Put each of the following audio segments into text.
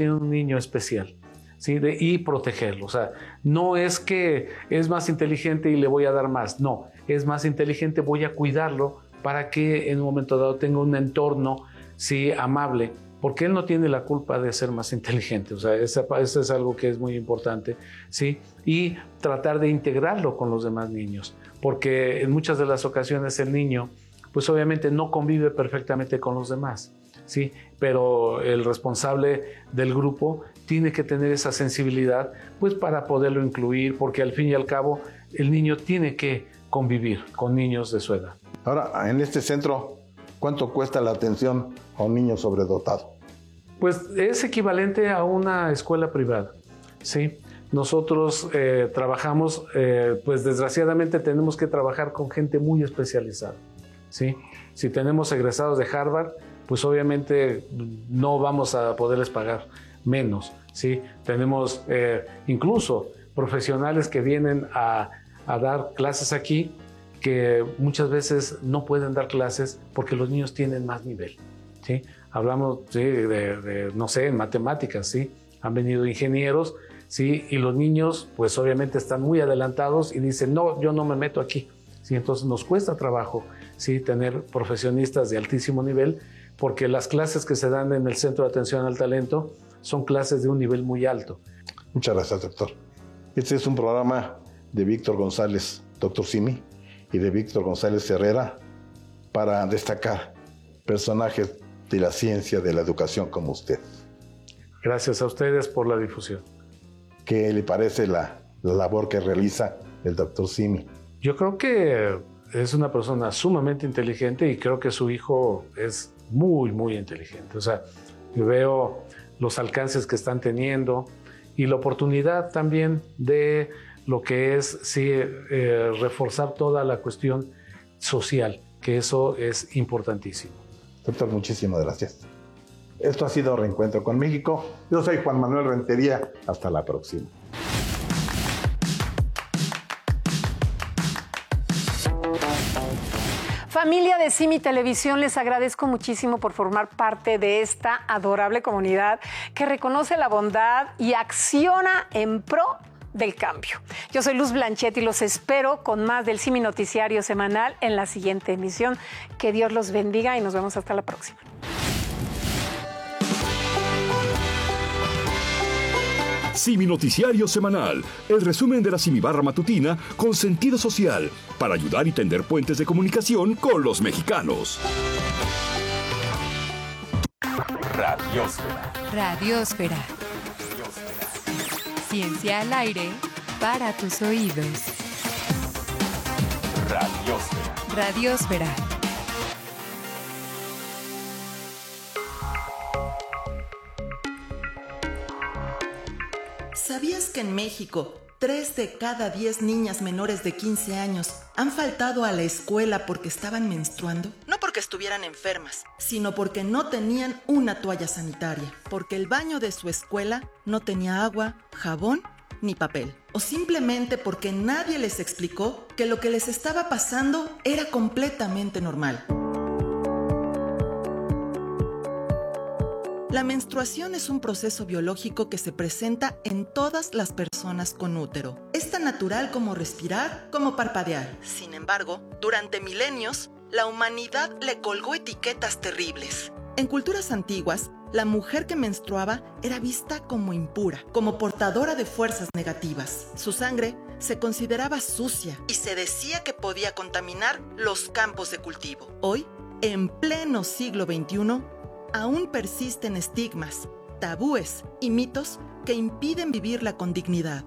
tiene un niño especial, ¿sí? Y protegerlo. O sea, no es que es más inteligente y le voy a dar más. No, es más inteligente, voy a cuidarlo para que en un momento dado tenga un entorno, sí, amable, porque él no tiene la culpa de ser más inteligente. O sea, eso es algo que es muy importante, ¿sí? Y tratar de integrarlo con los demás niños, porque en muchas de las ocasiones el niño, pues obviamente no convive perfectamente con los demás, ¿sí? Pero el responsable del grupo tiene que tener esa sensibilidad, pues para poderlo incluir, porque al fin y al cabo el niño tiene que convivir con niños de su edad. Ahora, en este centro, ¿cuánto cuesta la atención a un niño sobredotado? Pues es equivalente a una escuela privada, ¿sí? Nosotros trabajamos, pues desgraciadamente tenemos que trabajar con gente muy especializada, ¿sí? Si tenemos egresados de Harvard, pues obviamente no vamos a poderles pagar menos, ¿sí? Tenemos incluso profesionales que vienen a dar clases aquí, que muchas veces no pueden dar clases porque los niños tienen más nivel, ¿sí? Hablamos, ¿sí? No sé, en matemáticas, ¿sí? Han venido ingenieros, ¿sí? Y los niños, pues obviamente están muy adelantados y dicen, no, yo no me meto aquí, ¿sí? Entonces nos cuesta trabajo, ¿sí? Tener profesionistas de altísimo nivel, porque las clases que se dan en el Centro de Atención al Talento son clases de un nivel muy alto. Muchas gracias, doctor. Este es un programa de Víctor González, doctor Simi, y de Víctor González Herrera, para destacar personajes de la ciencia, de la educación como usted. Gracias a ustedes por la difusión. ¿Qué le parece la labor que realiza el doctor Simi? Yo creo que es una persona sumamente inteligente y creo que su hijo es muy, muy inteligente. O sea, yo veo los alcances que están teniendo y la oportunidad también de lo que es, sí, reforzar toda la cuestión social, que eso es importantísimo. Doctor, muchísimas gracias. Esto ha sido Reencuentro con México. Yo soy Juan Manuel Rentería. Hasta la próxima. Familia de Simi Televisión, les agradezco muchísimo por formar parte de esta adorable comunidad que reconoce la bondad y acciona en pro del cambio. Yo soy Luz Blanchet y los espero con más del Simi Noticiario Semanal en la siguiente emisión. Que Dios los bendiga y nos vemos hasta la próxima. Simi Noticiario Semanal, el resumen de la Simi Barra Matutina con sentido social para ayudar y tender puentes de comunicación con los mexicanos. Radiósfera. Radiósfera. Ciencia al aire para tus oídos. Radiósfera. Radiósfera. ¿Sabías que en México 3 de cada 10 niñas menores de 15 años han faltado a la escuela porque estaban menstruando? No porque estuvieran enfermas, sino porque no tenían una toalla sanitaria, porque el baño de su escuela no tenía agua, jabón ni papel, o simplemente porque nadie les explicó que lo que les estaba pasando era completamente normal. La menstruación es un proceso biológico que se presenta en todas las personas con útero. Es tan natural como respirar, como parpadear. Sin embargo, durante milenios, la humanidad le colgó etiquetas terribles. En culturas antiguas, la mujer que menstruaba era vista como impura, como portadora de fuerzas negativas. Su sangre se consideraba sucia y se decía que podía contaminar los campos de cultivo. Hoy, en pleno siglo XXI, aún persisten estigmas, tabúes y mitos que impiden vivirla con dignidad.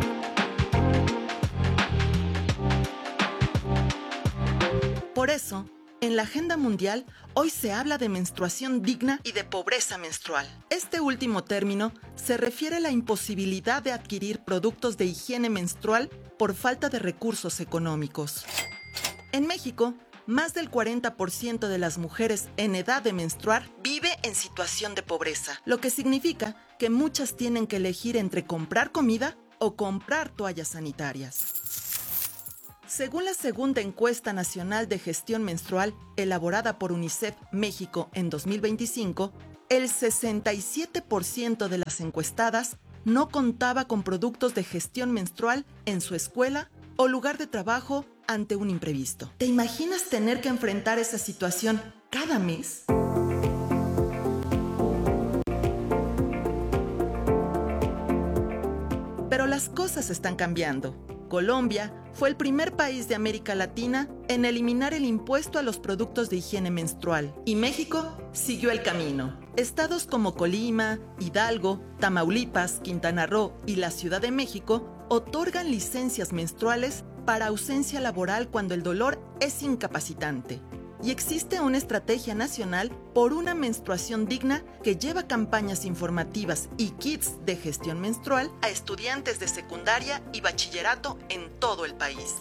Por eso, en la agenda mundial, hoy se habla de menstruación digna y de pobreza menstrual. Este último término se refiere a la imposibilidad de adquirir productos de higiene menstrual por falta de recursos económicos. En México, más del 40% de las mujeres en edad de menstruar vive en situación de pobreza, lo que significa que muchas tienen que elegir entre comprar comida o comprar toallas sanitarias. Según la segunda encuesta nacional de gestión menstrual elaborada por UNICEF México en 2025, el 67% de las encuestadas no contaba con productos de gestión menstrual en su escuela o lugar de trabajo ante un imprevisto. ¿Te imaginas tener que enfrentar esa situación cada mes? Pero las cosas están cambiando. Colombia fue el primer país de América Latina en eliminar el impuesto a los productos de higiene menstrual. Y México siguió el camino. Estados como Colima, Hidalgo, Tamaulipas, Quintana Roo y la Ciudad de México otorgan licencias menstruales para ausencia laboral cuando el dolor es incapacitante. Y existe una estrategia nacional por una menstruación digna que lleva campañas informativas y kits de gestión menstrual a estudiantes de secundaria y bachillerato en todo el país.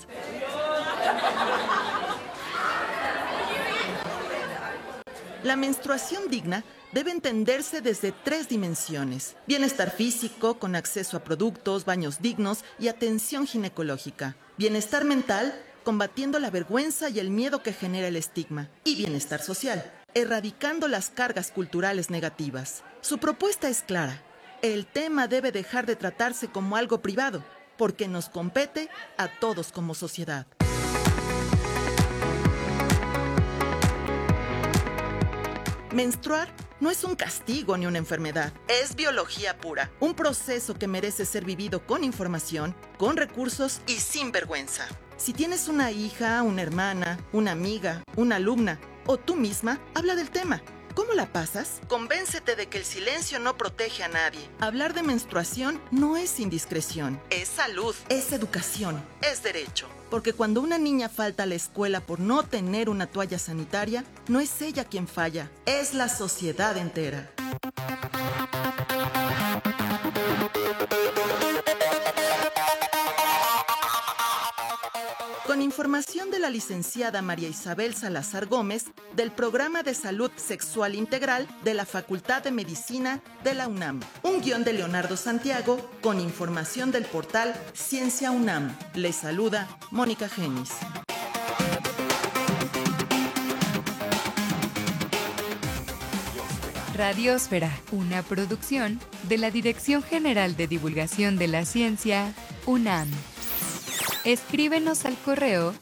La menstruación digna debe entenderse desde 3 dimensiones: bienestar físico, con acceso a productos, baños dignos y atención ginecológica; bienestar mental, combatiendo la vergüenza y el miedo que genera el estigma; y bienestar social, erradicando las cargas culturales negativas. Su propuesta es clara: el tema debe dejar de tratarse como algo privado, porque nos compete a todos como sociedad. Menstruar no es un castigo ni una enfermedad, es biología pura, un proceso que merece ser vivido con información, con recursos y sin vergüenza. Si tienes una hija, una hermana, una amiga, una alumna o tú misma, habla del tema. ¿Cómo la pasas? Convéncete de que el silencio no protege a nadie. Hablar de menstruación no es indiscreción, es salud, es educación, es derecho. Porque cuando una niña falta a la escuela por no tener una toalla sanitaria, no es ella quien falla, es la sociedad entera. Con información de la licenciada María Isabel Salazar Gómez, del Programa de Salud Sexual Integral de la Facultad de Medicina de la UNAM. Un guión de Leonardo Santiago, con información del portal Ciencia UNAM. Les saluda Mónica Genis. Radiosfera, una producción de la Dirección General de Divulgación de la Ciencia, UNAM. Escríbenos al correo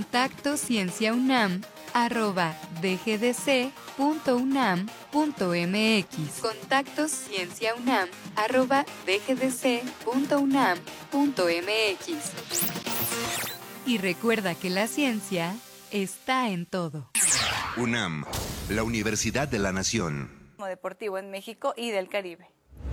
contactoscienciaunam@dgdc.unam.mx. contactoscienciaunam@dgdc.unam.mx. Y recuerda que la ciencia está en todo. UNAM, la Universidad de la Nación. Deportivo en México y del Caribe.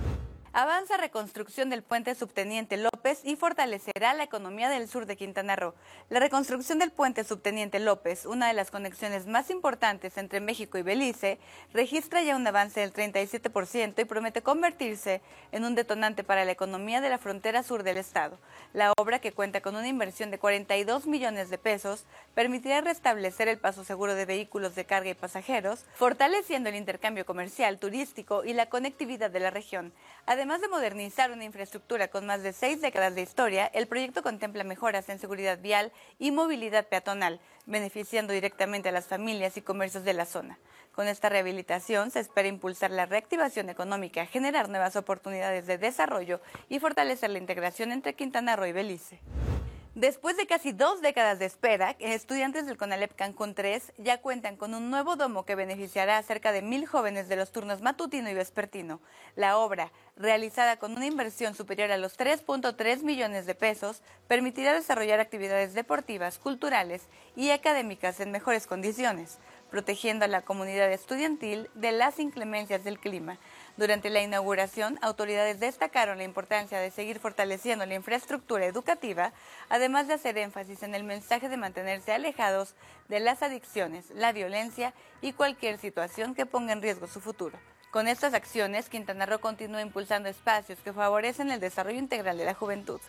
Avanza reconstrucción del puente Subteniente López y fortalecerá la economía del sur de Quintana Roo. La reconstrucción del puente Subteniente López, una de las conexiones más importantes entre México y Belice, registra ya un avance del 37% y promete convertirse en un detonante para la economía de la frontera sur del estado. La obra, que cuenta con una inversión de 42 millones de pesos, permitirá restablecer el paso seguro de vehículos de carga y pasajeros, fortaleciendo el intercambio comercial, turístico y la conectividad de la región. Además de modernizar una infraestructura con más de 6 décadas de historia, el proyecto contempla mejoras en seguridad vial y movilidad peatonal, beneficiando directamente a las familias y comercios de la zona. Con esta rehabilitación se espera impulsar la reactivación económica, generar nuevas oportunidades de desarrollo y fortalecer la integración entre Quintana Roo y Belice. Después de casi 2 décadas de espera, estudiantes del CONALEP Cancún 3 ya cuentan con un nuevo domo que beneficiará a cerca de 1,000 jóvenes de los turnos matutino y vespertino. La obra, realizada con una inversión superior a los 3.3 millones de pesos, permitirá desarrollar actividades deportivas, culturales y académicas en mejores condiciones, protegiendo a la comunidad estudiantil de las inclemencias del clima. Durante la inauguración, autoridades destacaron la importancia de seguir fortaleciendo la infraestructura educativa, además de hacer énfasis en el mensaje de mantenerse alejados de las adicciones, la violencia y cualquier situación que ponga en riesgo su futuro. Con estas acciones, Quintana Roo continúa impulsando espacios que favorecen el desarrollo integral de la juventud.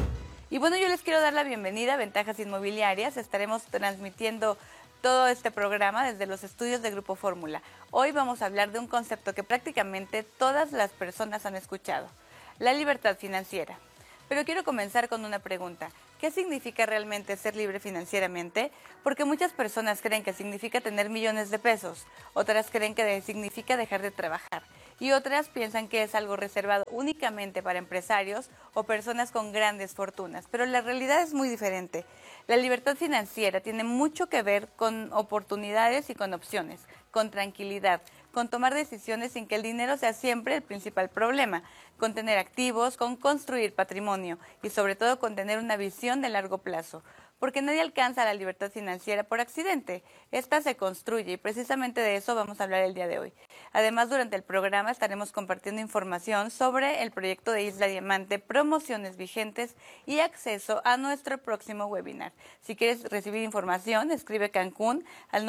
Y bueno, yo les quiero dar la bienvenida a Ventajas Inmobiliarias. Estaremos transmitiendo todo este programa desde los estudios de Grupo Fórmula. Hoy vamos a hablar de un concepto que prácticamente todas las personas han escuchado: la libertad financiera. Pero quiero comenzar con una pregunta. ¿Qué significa realmente ser libre financieramente? Porque muchas personas creen que significa tener millones de pesos, otras creen que significa dejar de trabajar y otras piensan que es algo reservado únicamente para empresarios o personas con grandes fortunas. Pero la realidad es muy diferente. La libertad financiera tiene mucho que ver con oportunidades y con opciones, con tranquilidad, con tomar decisiones sin que el dinero sea siempre el principal problema, con tener activos, con construir patrimonio y sobre todo con tener una visión de largo plazo. Porque nadie alcanza la libertad financiera por accidente. Esta se construye y precisamente de eso vamos a hablar el día de hoy. Además, durante el programa estaremos compartiendo información sobre el proyecto de Isla Diamante, promociones vigentes y acceso a nuestro próximo webinar. Si quieres recibir información, escribe Cancún al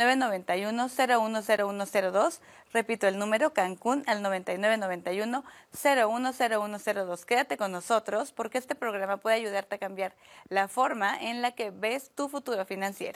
9991-010102. Repito el número, Cancún al 9991-010102. Quédate con nosotros porque este programa puede ayudarte a cambiar la forma en la que ves tu futuro financiero.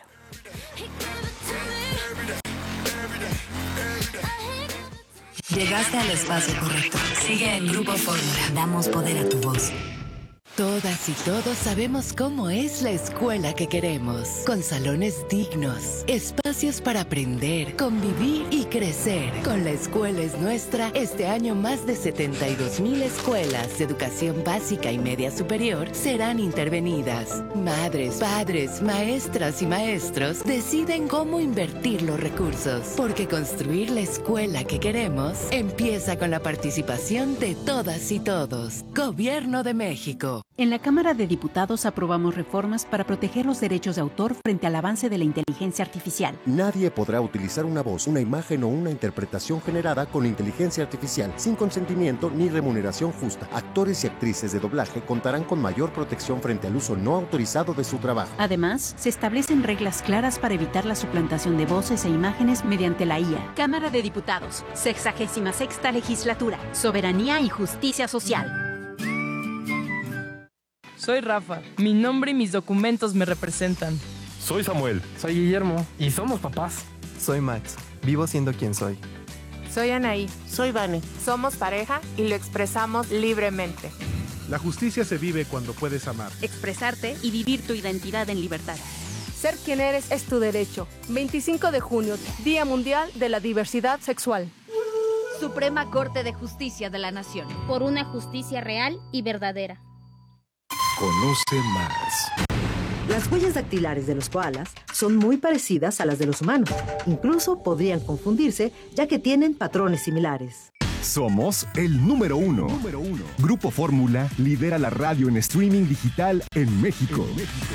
Llegaste al espacio correcto. Sigue en Grupo Fórmula. Damos poder a tu voz. Todas y todos sabemos cómo es la escuela que queremos, con salones dignos, espacios para aprender, convivir y crecer. Con La Escuela es Nuestra, este año más de 72,000 escuelas de educación básica y media superior serán intervenidas. Madres, padres, maestras y maestros deciden cómo invertir los recursos, porque construir la escuela que queremos empieza con la participación de todas y todos. Gobierno de México. En la Cámara de Diputados aprobamos reformas para proteger los derechos de autor frente al avance de la inteligencia artificial. Nadie podrá utilizar una voz, una imagen o una interpretación generada con inteligencia artificial sin consentimiento ni remuneración justa. Actores y actrices de doblaje contarán con mayor protección frente al uso no autorizado de su trabajo. Además, se establecen reglas claras para evitar la suplantación de voces e imágenes mediante la IA. Cámara de Diputados, 66ª Legislatura, Soberanía y Justicia Social. Soy Rafa. Mi nombre y mis documentos me representan. Soy Samuel. Soy Guillermo. Y somos papás. Soy Max. Vivo siendo quien soy. Soy Anaí. Soy Vane. Somos pareja y lo expresamos libremente. La justicia se vive cuando puedes amar. Expresarte y vivir tu identidad en libertad. Ser quien eres es tu derecho. 25 de junio, Día Mundial de la Diversidad Sexual. Suprema Corte de Justicia de la Nación. Por una justicia real y verdadera. Conoce más. Las huellas dactilares de los koalas son muy parecidas a las de los humanos. Incluso podrían confundirse, ya que tienen patrones similares. Somos el número uno. Grupo Fórmula lidera la radio en streaming digital en México.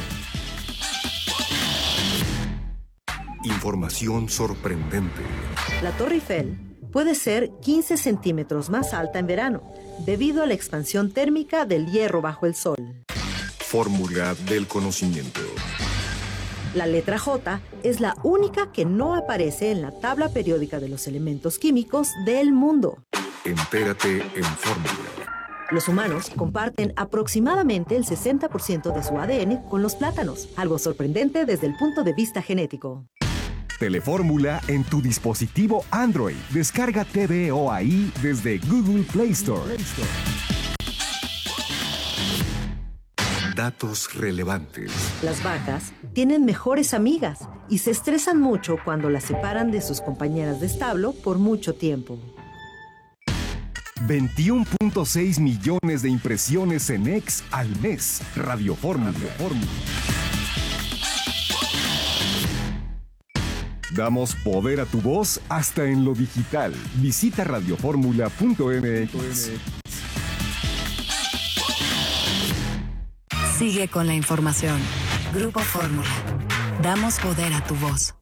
Información sorprendente. La Torre Eiffel puede ser 15 centímetros más alta en verano, debido a la expansión térmica del hierro bajo el sol. Fórmula del conocimiento. La letra J es la única que no aparece en la tabla periódica de los elementos químicos del mundo. Entérate en Fórmula. Los humanos comparten aproximadamente el 60% de su ADN con los plátanos, algo sorprendente desde el punto de vista genético. Telefórmula en tu dispositivo Android. Descarga TVOAI desde Google Play Store. Datos relevantes. Las vacas tienen mejores amigas y se estresan mucho cuando las separan de sus compañeras de establo por mucho tiempo. 21.6 millones de impresiones en X al mes. Radio Fórmula. Damos poder a tu voz hasta en lo digital. Visita radioformula.mx. Sigue con la información. Grupo Fórmula. Damos poder a tu voz.